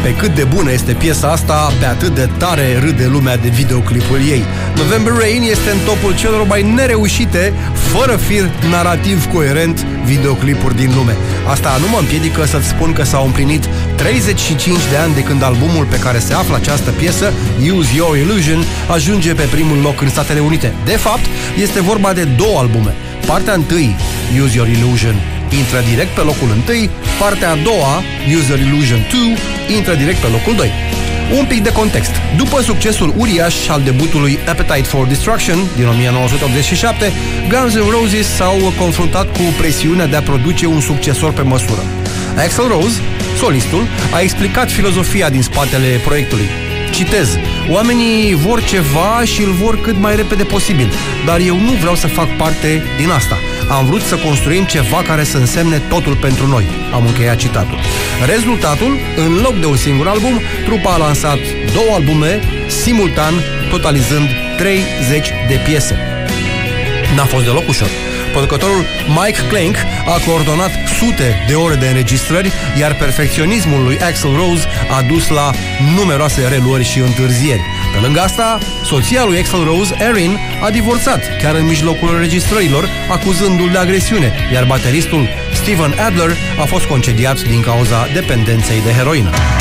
Pe cât de bună este piesa asta, pe atât de tare râde lumea de videoclipul ei. November Rain este în topul celor mai nereușite, fără fir narrativ coerent, videoclipuri din lume. Asta nu mă împiedică să-ți spun că s-au împlinit 35 de ani de când albumul pe care se află această piesă, Use Your Illusion, ajunge pe primul loc în Statele Unite. De fapt, este vorba de două albume. Partea întâi, Use Your Illusion, intră direct pe locul 1, partea a doua, Use Your Illusion 2, intră direct pe locul 2. Un pic de context. După succesul uriaș al debutului Appetite for Destruction din 1987, Guns N' Roses s-au confruntat cu presiunea de a produce un succesor pe măsură. Axl Rose, solistul, a explicat filozofia din spatele proiectului. Citez: oamenii vor ceva și îl vor cât mai repede posibil, dar eu nu vreau să fac parte din asta. Am vrut să construim ceva care să însemne totul pentru noi. Am încheiat citatul. Rezultatul, în loc de un singur album, trupa a lansat două albume simultan, totalizând 30 de piese. N-a fost deloc ușor. Producătorul Mike Clank a coordonat sute de ore de înregistrări, iar perfecționismul lui Axl Rose a dus la numeroase reluări și întârzieri. Pe lângă asta, soția lui Axl Rose, Erin, a divorțat chiar în mijlocul înregistrărilor, acuzându-l de agresiune, iar bateristul Steven Adler a fost concediat din cauza dependenței de heroină.